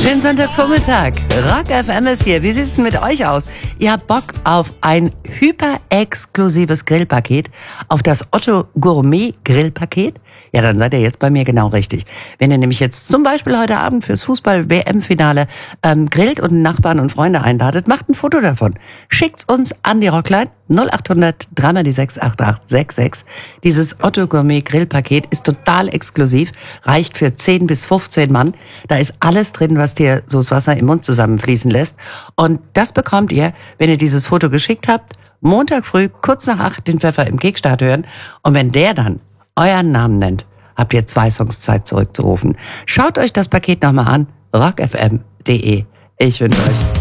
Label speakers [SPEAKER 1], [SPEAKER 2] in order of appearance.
[SPEAKER 1] Schönen Sonntagvormittag. Rock FM ist hier. Wie sieht es mit euch aus? Ihr habt Bock auf ein hyper-exklusives Grillpaket, auf das Otto Gourmet Grillpaket? Ja, dann seid ihr jetzt bei mir genau richtig. Wenn ihr nämlich jetzt zum Beispiel heute Abend fürs Fußball-WM-Finale grillt und Nachbarn und Freunde einladet, macht ein Foto davon. Schickt's uns an die Rockline 0800 3 die 68866. Dieses Otto Gourmet Grillpaket ist total exklusiv, reicht für 10 bis 15 Mann. Da ist alles drin, was dir so das Wasser im Mund zusammenfließen lässt. Und das bekommt ihr, wenn ihr dieses Foto geschickt habt, Montag früh, kurz nach 8, den Pfeffer im Kickstart hören. Und wenn der dann euren Namen nennt, habt ihr 2 Songs Zeit zurückzurufen. Schaut euch das Paket nochmal an, rockfm.de. Ich wünsche euch